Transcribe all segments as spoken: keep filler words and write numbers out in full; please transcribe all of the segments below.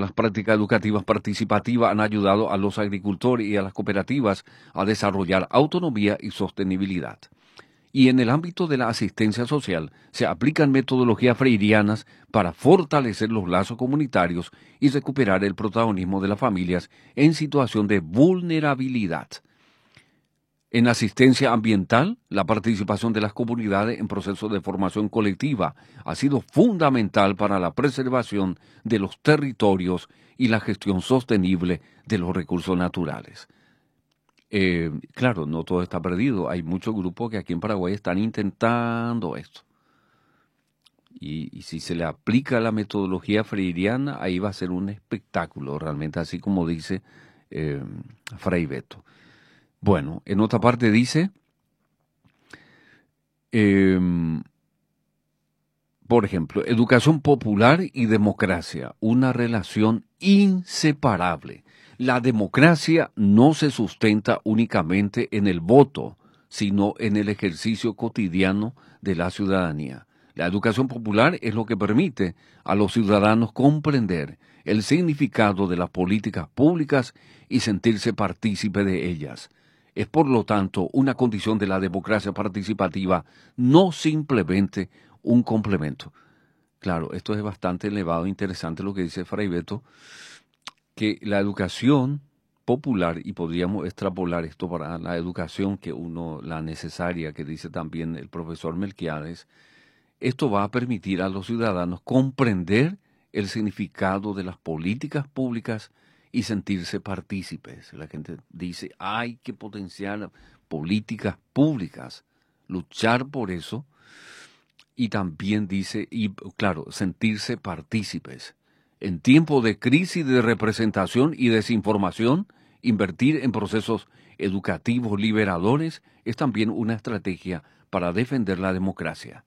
las prácticas educativas participativas han ayudado a los agricultores y a las cooperativas a desarrollar autonomía y sostenibilidad. Y en el ámbito de la asistencia social se aplican metodologías freirianas para fortalecer los lazos comunitarios y recuperar el protagonismo de las familias en situación de vulnerabilidad. En asistencia ambiental, la participación de las comunidades en procesos de formación colectiva ha sido fundamental para la preservación de los territorios y la gestión sostenible de los recursos naturales. Eh, claro, no todo está perdido. Hay muchos grupos que aquí en Paraguay están intentando esto. Y, y si se le aplica la metodología freiriana, ahí va a ser un espectáculo, realmente, así como dice eh, Fray Beto. Bueno, en otra parte dice, eh, por ejemplo, educación popular y democracia, una relación inseparable. La democracia no se sustenta únicamente en el voto, sino en el ejercicio cotidiano de la ciudadanía. La educación popular es lo que permite a los ciudadanos comprender el significado de las políticas públicas y sentirse partícipe de ellas. Es, por lo tanto, una condición de la democracia participativa, no simplemente un complemento. Claro, esto es bastante elevado e interesante lo que dice Fray Beto, que la educación popular, y podríamos extrapolar esto para la educación que uno, la necesaria, que dice también el profesor Melquiades, esto va a permitir a los ciudadanos comprender el significado de las políticas públicas y sentirse partícipes. La gente dice, hay que potenciar políticas públicas, luchar por eso, y también dice, y claro, sentirse partícipes. En tiempos de crisis de representación y desinformación, invertir en procesos educativos liberadores es también una estrategia para defender la democracia.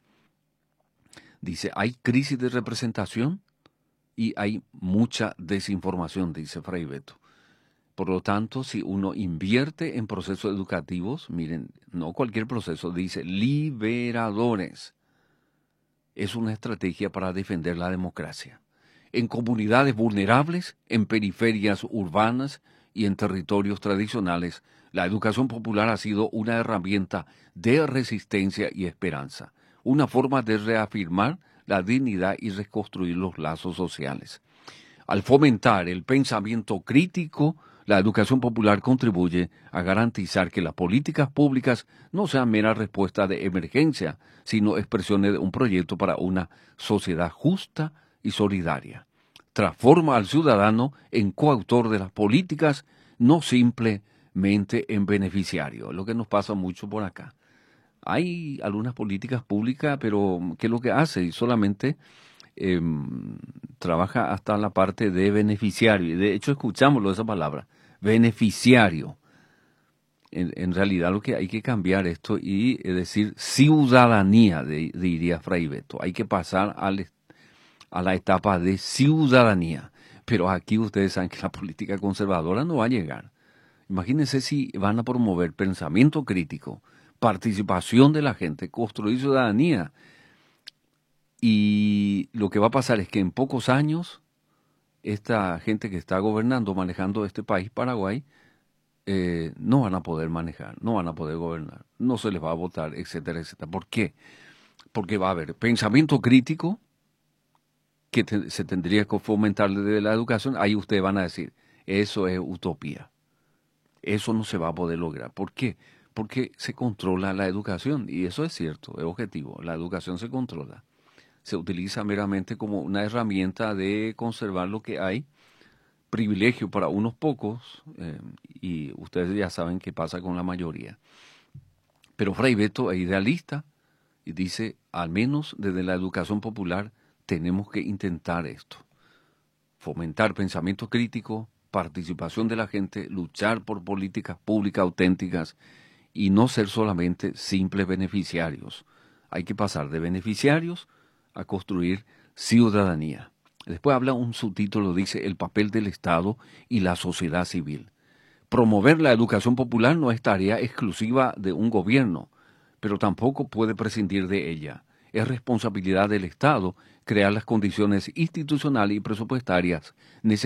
Dice, hay crisis de representación y hay mucha desinformación, dice Fray Beto. Por lo tanto, si uno invierte en procesos educativos, miren, no cualquier proceso, dice liberadores, es una estrategia para defender la democracia. En comunidades vulnerables, en periferias urbanas y en territorios tradicionales, la educación popular ha sido una herramienta de resistencia y esperanza, una forma de reafirmar la dignidad y reconstruir los lazos sociales. Al fomentar el pensamiento crítico, la educación popular contribuye a garantizar que las políticas públicas no sean mera respuesta de emergencia, sino expresiones de un proyecto para una sociedad justa y solidaria. Transforma al ciudadano en coautor de las políticas, no simplemente en beneficiario, lo que nos pasa mucho por acá. Hay algunas políticas públicas, pero ¿qué es lo que hace? Solamente eh, trabaja hasta la parte de beneficiario. De hecho, escuchámoslo esa palabra, beneficiario. En, en realidad lo que hay que cambiar esto y es decir, ciudadanía, de, diría Fray Beto. Hay que pasar al, a la etapa de ciudadanía. Pero aquí ustedes saben que la política conservadora no va a llegar. Imagínense si van a promover pensamiento crítico, participación de la gente, construir ciudadanía. Y lo que va a pasar es que en pocos años, esta gente que está gobernando, manejando este país, Paraguay, eh, no van a poder manejar, no van a poder gobernar, no se les va a votar, etcétera, etcétera. ¿Por qué? Porque va a haber pensamiento crítico que te, se tendría que fomentar desde la educación. Ahí ustedes van a decir, eso es utopía. Eso no se va a poder lograr. ¿Por qué? Porque se controla la educación, y eso es cierto, es objetivo, la educación se controla. Se utiliza meramente como una herramienta de conservar lo que hay, privilegio para unos pocos, eh, y ustedes ya saben qué pasa con la mayoría. Pero Fray Beto es idealista y dice, al menos desde la educación popular tenemos que intentar esto. Fomentar pensamiento crítico, participación de la gente, luchar por políticas públicas auténticas y no ser solamente simples beneficiarios. Hay que pasar de beneficiarios a construir ciudadanía. Después habla un subtítulo, dice, el papel del Estado y la sociedad civil. Promover la educación popular no es tarea exclusiva de un gobierno, pero tampoco puede prescindir de ella. Es responsabilidad del Estado crear las condiciones institucionales y presupuestarias necesarias